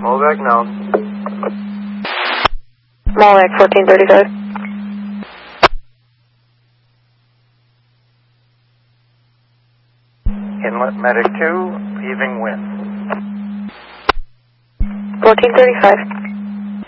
Molvac now. Molvac 1435. Inlet Medic 2, heaving wind. 1435.